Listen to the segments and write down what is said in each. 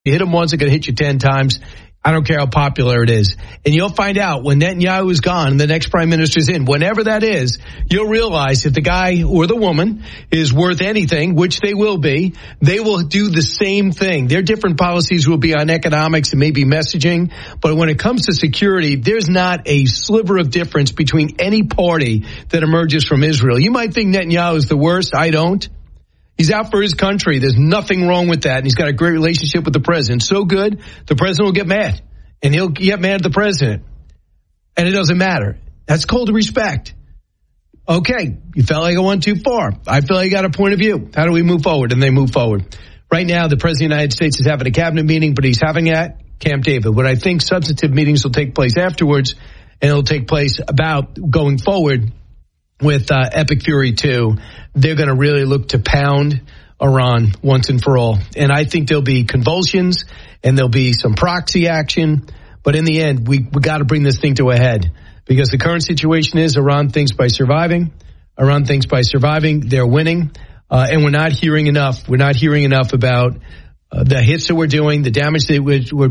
You hit them once, they're going to hit you 10 times. I don't care how popular it is. And you'll find out when Netanyahu is gone and the next prime minister is in, whenever that is, you'll realize if the guy or the woman is worth anything, which they will be, they will do the same thing. Their different policies will be on economics and maybe messaging. But when it comes to security, there's not a sliver of difference between any party that emerges from Israel. You might think Netanyahu is the worst. I don't. He's out for his country. There's nothing wrong with that. And he's got a great relationship with the president. So good, the president will get mad. And he'll get mad at the president. And it doesn't matter. That's called respect. Okay, you felt like I went too far. I feel like you got a point of view. How do we move forward? And they move forward. Right now, the president of the United States is having a cabinet meeting, but he's having it at Camp David. What I think substantive meetings will take place afterwards, and it'll take place about going forward with Epic Fury 2. They're going to really look to pound Iran once and for all. And I think there'll be convulsions and there'll be some proxy action. But in the end, we got to bring this thing to a head because the current situation is Iran thinks by surviving. Iran thinks by surviving, they're winning. And we're not hearing enough. We're not hearing enough about the hits that we're doing, the damage that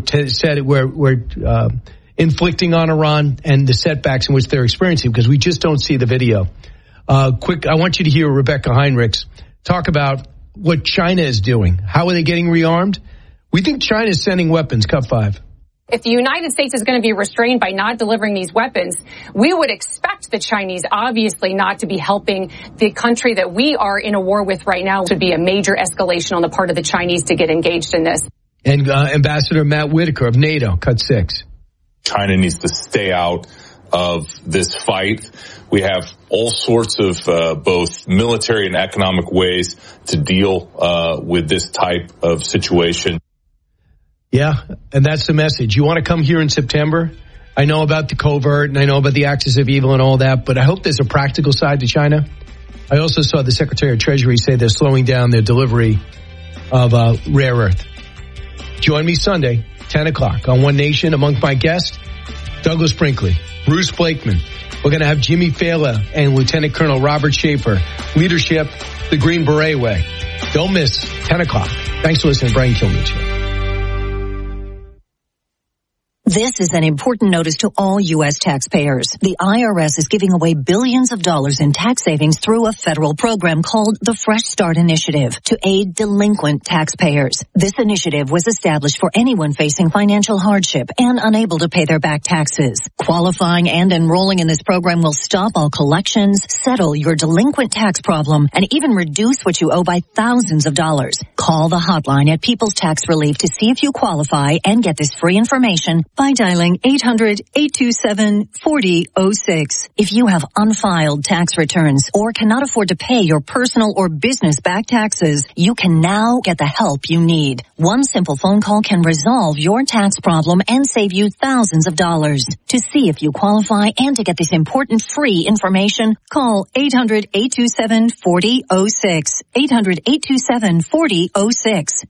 we're inflicting on Iran and the setbacks in which they're experiencing because we just don't see the video. I want you to hear Rebecca Heinrichs talk about what China is doing. How are they getting rearmed? We think China is sending weapons, Cut 5. If the United States is going to be restrained by not delivering these weapons, we would expect the Chinese obviously not to be helping the country that we are in a war with right now. It would be a major escalation on the part of the Chinese to get engaged in this. And Ambassador Matt Whitaker of NATO, Cut 6. China needs to stay out of this fight. We have all sorts of both military and economic ways to deal with this type of situation. Yeah, and that's the message. You want to come here in September? I know about the covert and I know about the axis of evil and all that, but I hope there's a practical side to China. I also saw the Secretary of Treasury say they're slowing down their delivery of rare earth. Join me Sunday, 10 o'clock on One Nation. Among my guests, Douglas Brinkley, Bruce Blakeman. We're going to have Jimmy Fala and Lieutenant Colonel Robert Schaefer. Leadership, the Green Beret way. Don't miss 10 o'clock. Thanks for listening. Brian Kilmeade Show. This is an important notice to all U.S. taxpayers. The IRS is giving away billions of dollars in tax savings through a federal program called the Fresh Start Initiative to aid delinquent taxpayers. This initiative was established for anyone facing financial hardship and unable to pay their back taxes. Qualifying and enrolling in this program will stop all collections, settle your delinquent tax problem, and even reduce what you owe by thousands of dollars. Call the hotline at People's Tax Relief to see if you qualify and get this free information by dialing 800-827-4006. If you have unfiled tax returns or cannot afford to pay your personal or business back taxes, you can now get the help you need. One simple phone call can resolve your tax problem and save you thousands of dollars. To see if you qualify and to get this important free information, call 800-827-4006. 800-827-4006.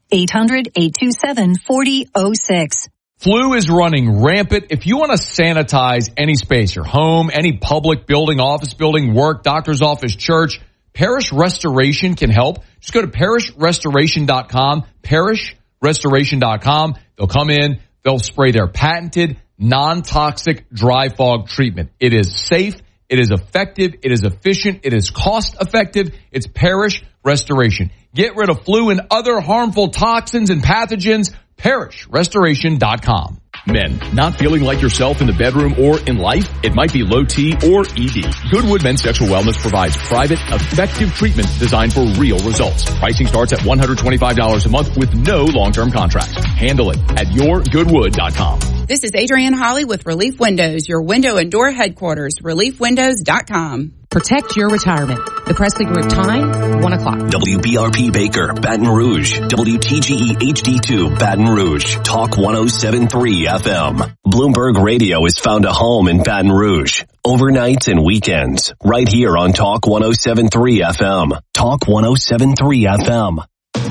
800-827-4006. Flu is running rampant. If you want to sanitize any space, your home, any public building, office building, work, doctor's office, church, Parish Restoration can help. Just go to parishrestoration.com, parishrestoration.com. They'll come in, they'll spray their patented non-toxic dry fog treatment. It is safe, it is effective, it is efficient, it is cost effective. It's Parish Restoration. Get rid of flu and other harmful toxins and pathogens. ParishRestoration.com. Men, not feeling like yourself in the bedroom or in life? It might be low T or ED. Goodwood Men's Sexual Wellness provides private, effective treatment designed for real results. Pricing starts at $125 a month with no long-term contracts. Handle it at yourgoodwood.com. This is Adrienne Holly with Relief Windows, your window and door headquarters, reliefwindows.com. Protect your retirement. The Presley Group time, 1 o'clock. WBRP Baker, Baton Rouge. WTGE HD2, Baton Rouge. Talk 107.3 FM. Bloomberg Radio has found a home in Baton Rouge. Overnights and weekends. Right here on Talk 107.3 FM. Talk 107.3 FM.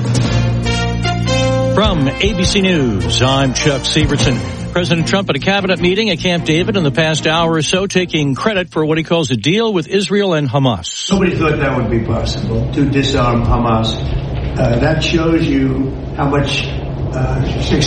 From ABC News, I'm Chuck Severson. President Trump at a cabinet meeting at Camp David in the past hour or so, taking credit for what he calls a deal with Israel and Hamas. Nobody thought that would be possible, to disarm Hamas. That shows you how much success